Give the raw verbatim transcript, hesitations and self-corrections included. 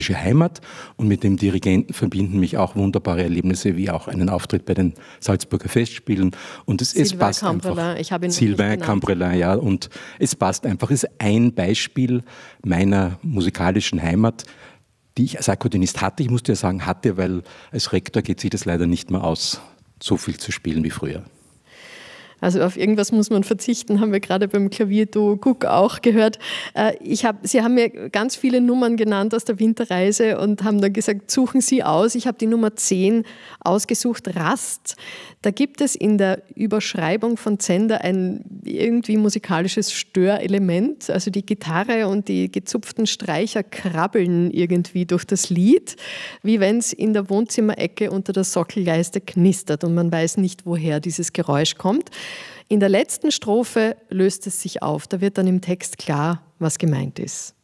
Heimat, und mit dem Dirigenten verbinden mich auch wunderbare Erlebnisse, wie auch einen Auftritt bei den Salzburger Festspielen. Und es, es passt einfach. Ich habe ihn Sylvain Cambrelin, ja. Und es passt einfach. Es ist ein Beispiel meiner musikalischen Heimat, die ich als Akkordeonist hatte. Ich musste ja sagen, hatte, weil als Rektor geht sich das leider nicht mehr aus, so viel zu spielen wie früher. Also auf irgendwas muss man verzichten, haben wir gerade beim Klavierduo Guck auch gehört. Ich hab, Sie haben mir ganz viele Nummern genannt aus der Winterreise und haben dann gesagt, suchen Sie aus. Ich habe die Nummer zehn ausgesucht, Rast. Da gibt es in der Überschreibung von Zender ein irgendwie musikalisches Störelement. Also die Gitarre und die gezupften Streicher krabbeln irgendwie durch das Lied, wie wenn es in der Wohnzimmerecke unter der Sockelleiste knistert und man weiß nicht, woher dieses Geräusch kommt. In der letzten Strophe löst es sich auf. Da wird dann im Text klar, was gemeint ist.